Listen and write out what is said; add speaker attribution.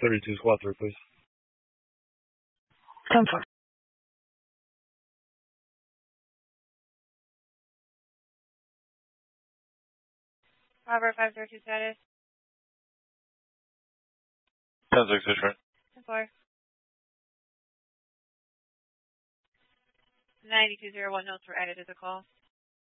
Speaker 1: 32 squad 3, please.
Speaker 2: 10-4.
Speaker 3: Robert 532 status.
Speaker 4: 10-6, Detroit.
Speaker 3: 10-4. 9201 notes were added to the call.